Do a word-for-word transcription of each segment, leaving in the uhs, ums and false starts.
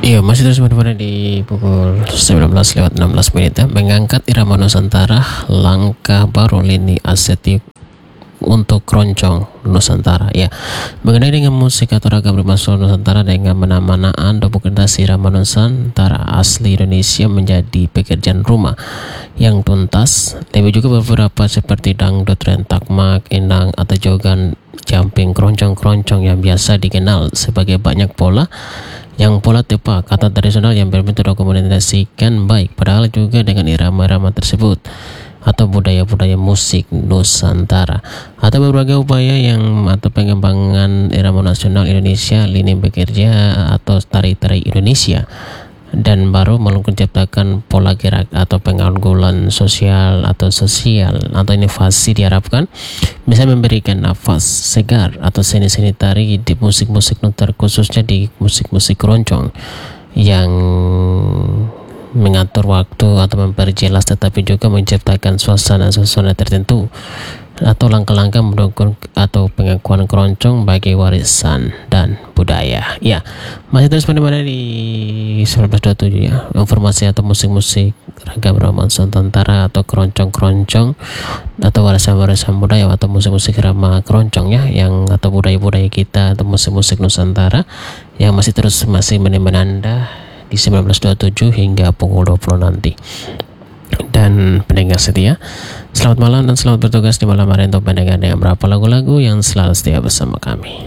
Iya, masih terus pada di pukul sembilan belas lewat enam belas menit ya. Mengangkat irama Nusantara, langkah baru lini asetik untuk keroncong Nusantara ya. Mengenai dengan musik atau ragam bermasuk Nusantara dengan menamanaan dokumentasi irama Nusantara asli Indonesia menjadi pekerjaan rumah yang tuntas. Lebih juga beberapa seperti dangdut, rentak, mak, endang atau jogan, jumping, keroncong-keroncong yang biasa dikenal sebagai banyak pola yang pola tepat kata tradisional yang berbentuk dokumentasikan baik, padahal juga dengan irama-irama tersebut atau budaya-budaya musik Nusantara atau berbagai upaya yang atau pengembangan irama nasional Indonesia, lini bekerja atau tari-tari Indonesia dan baru menciptakan pola gerak atau penganggulan sosial atau sosial atau inovasi diharapkan bisa memberikan nafas segar atau seni-seni tari di musik-musik Nusantara, khususnya di musik-musik keroncong yang mengatur waktu atau memperjelas tetapi juga menciptakan suasana-suasana tertentu atau langkah-langkah mendukung atau pengakuan keroncong bagi warisan dan budaya. Ya, masih terus pada di seribu sembilan ratus dua puluh tujuh ya, informasi atau musik-musik ragam irama Nusantara atau keroncong-keroncong atau warisan-warisan budaya atau musik-musik irama keroncong ya, yang atau budaya-budaya kita atau musik-musik Nusantara yang masih terus masih menemani Anda di seribu sembilan ratus dua puluh tujuh hingga pukul dua puluh nanti. Dan pendengar setia, selamat malam dan selamat bertugas di malam hari untuk pendengar dengan berapa lagu-lagu yang selalu setia bersama kami.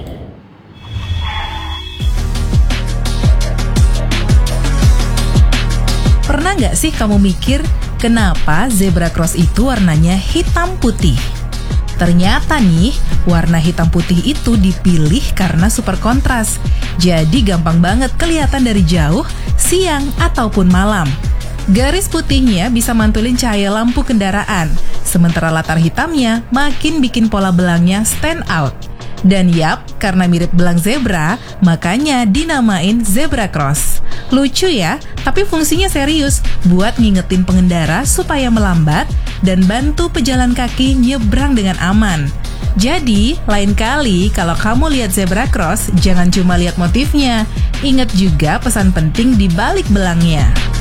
Pernah nggak sih kamu mikir kenapa zebra cross itu warnanya hitam putih? Ternyata nih, warna hitam putih itu dipilih karena super kontras. Jadi gampang banget kelihatan dari jauh, siang ataupun malam. Garis putihnya bisa mantulin cahaya lampu kendaraan, sementara latar hitamnya makin bikin pola belangnya stand out. Dan yap, karena mirip belang zebra, makanya dinamain zebra cross. Lucu ya, tapi fungsinya serius buat ngingetin pengendara supaya melambat dan bantu pejalan kaki nyebrang dengan aman. Jadi, lain kali kalau kamu lihat zebra cross, jangan cuma lihat motifnya, ingat juga pesan penting di balik belangnya.